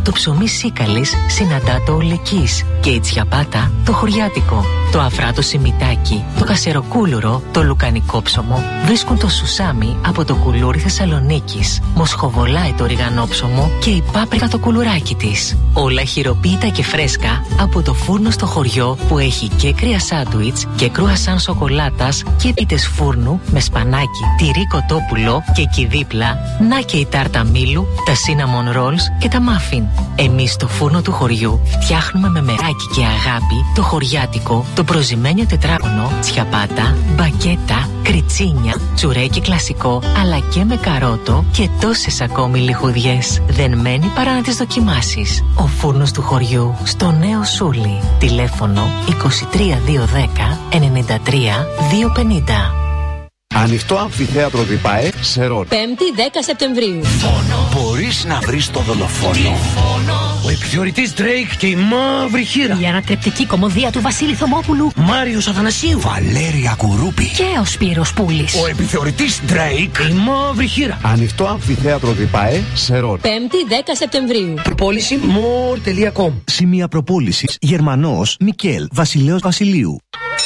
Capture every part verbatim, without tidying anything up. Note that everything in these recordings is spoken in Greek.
το ψωμί Σίκαλης συναντά το Ολεκής και η τσιαπάτα το χωριάτικο. Το αφράτο σιμιτάκι, το κασεροκούλουρο, το λουκανικό ψωμο βρίσκουν το σουσάμι από το κουλούρι Θεσσαλονίκης. Μοσχοβολάει το ριγανόψωμο και η πάπρικα το κουλουράκι της. Όλα χειροποίητα και φρέσκα από το φούρνο στο χωριό που έχει και κρύα σάντουιτς και κρουασάν σοκολάτας και πίτες φούρνου με σπανάκι, τυρί κοτόπουλο και εκεί δίπλα να και η τάρτα μήλου, τα cinnamon rolls και τα muffin. Εμείς στο φούρνο του χωριού φτιάχνουμε με μεράκι και αγάπη το χωριάτικο, το προζυμένιο τετράγωνο, τσιαπάτα, μπακέτα, κριτσίνια, τσουρέκι κλασικό, αλλά και με καρότο και τόσες ακόμη λιχουδιές. Δεν μένει παρά να τις δοκιμάσεις. Ο φούρνος του χωριού στο Νέο Σούλι. Τηλέφωνο είκοσι τρία διακόσια δέκα ενενήντα τρία διακόσια πενήντα. Ανοιχτό αμφιθέατρο Διπαέ σε Ρον. Πέμπτη δέκα Σεπτεμβρίου. Μπορείς να βρεις το δολοφόνο. Ο επιθεωρητής Drake και η μαύρη χείρα. Η ανατρεπτική κωμωδία του Βασίλη Θωμόπουλου. Μάριος Αθανασίου. Βαλέρια Κουρούπη. Και ο Σπύρος Πούλης. Ο επιθεωρητής Drake και η μαύρη χείρα. Ανοιχτό αμφιθέατρο Διπαέ σε Ρον. Πέμπτη δέκα Σεπτεμβρίου. Προπόληση more τελεία com. Σημεία προπόλησης Γερμανός Μικέλ Βασιλέος Βασιλείου.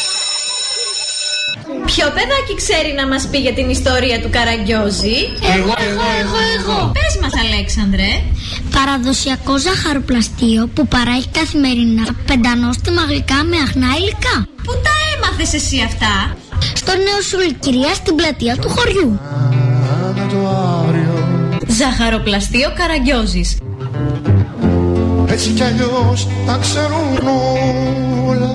Ποιο παιδάκι ξέρει να μας πει για την ιστορία του Καραγκιόζη? Εγώ, εγώ, εγώ, εγώ. Πες μας, Αλέξανδρε. Παραδοσιακό ζαχαροπλαστείο που παράγει καθημερινά πεντανόστιμα γλυκά με αχνά υλικά. Πού τα έμαθες εσύ αυτά? Στο Νέο Σούλι, κυρία, στην πλατεία του χωριού. Ζαχαροπλαστείο Καραγκιόζης. Έτσι κι αλλιώς τα ξέρουν όλα.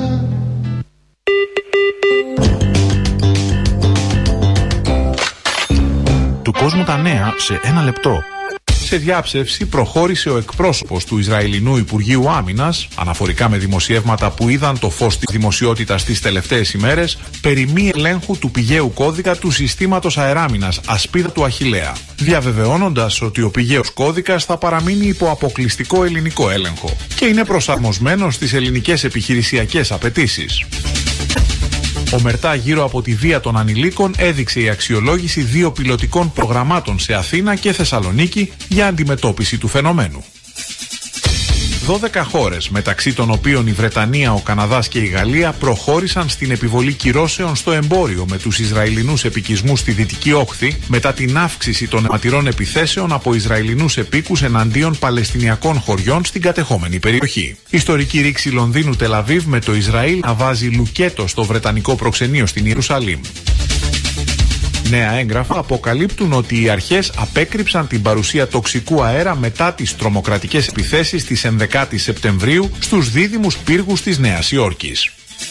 Του κόσμου τα νέα σε ένα λεπτό. Σε διάψευση προχώρησε ο εκπρόσωπος του Ισραηλινού Υπουργείου Άμυνας, αναφορικά με δημοσιεύματα που είδαν το φως της δημοσιότητας τις τελευταίες ημέρες, περί μη ελέγχου του πηγαίου κώδικα του συστήματος αεράμυνας Ασπίδα του Αχιλλέα, διαβεβαιώνοντας ότι ο πηγαίος κώδικας θα παραμείνει υπό αποκλειστικό ελληνικό έλεγχο και είναι προσαρμοσμένος στις ελληνικές επιχειρησιακές απαιτήσεις. Ομερτά γύρω από τη βία των ανηλίκων έδειξε η αξιολόγηση δύο πιλωτικών προγραμμάτων σε Αθήνα και Θεσσαλονίκη για αντιμετώπιση του φαινομένου. δώδεκα χώρες, μεταξύ των οποίων η Βρετανία, ο Καναδάς και η Γαλλία, προχώρησαν στην επιβολή κυρώσεων στο εμπόριο με τους Ισραηλινούς επικισμούς στη Δυτική Όχθη μετά την αύξηση των αιματηρών επιθέσεων από Ισραηλινούς επίκους εναντίον Παλαιστινιακών χωριών στην κατεχόμενη περιοχή. Ιστορική ρήξη Λονδίνου Τελαβίβ με το Ισραήλ να βάζει λουκέτο στο βρετανικό προξενείο στην Ιερουσαλήμ. Νέα έγγραφα αποκαλύπτουν ότι οι αρχές απέκρυψαν την παρουσία τοξικού αέρα μετά τις τρομοκρατικές επιθέσεις της ενδεκάτης Σεπτεμβρίου στους δίδυμους πύργους της Νέας Υόρκης.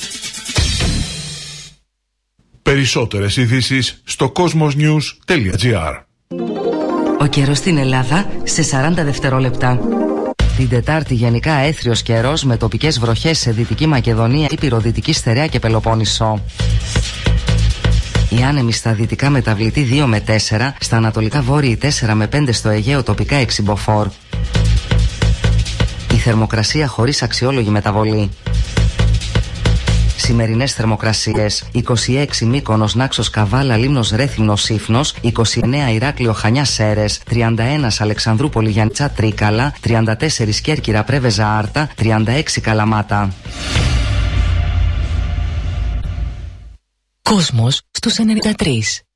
Περισσότερες ειδήσεις στο κόσμος-νιους τελεία τζι άρ. Ο καιρός στην Ελλάδα σε σαράντα δευτερόλεπτα. Την Τετάρτη γενικά έθριος καιρός με τοπικές βροχές σε Δυτική Μακεδονία, Ήπειρο, Δυτική Στερεά και Πελοπόννησο. Οι άνεμοι στα δυτικά μεταβλητή δύο με τέσσερα, στα ανατολικά βόρειοι τέσσερα με πέντε, στο Αιγαίο τοπικά έξι μποφόρ. Η θερμοκρασία χωρίς αξιόλογη μεταβολή. Σημερινές θερμοκρασίες: είκοσι έξι Μύκονος, Νάξος, Καβάλα, Λίμνος, Ρέθυμνος, Σύφνος, είκοσι εννέα Ηράκλειο, Χανιά, Σέρες, τριάντα ένα Αλεξανδρούπολη, Γιαννιτσά, Τρίκαλα, τριάντα τέσσερα Κέρκυρα, Πρέβεζα, Άρτα, τριάντα έξι Καλαμάτα. Κόσμος στους ενενήντα τρία.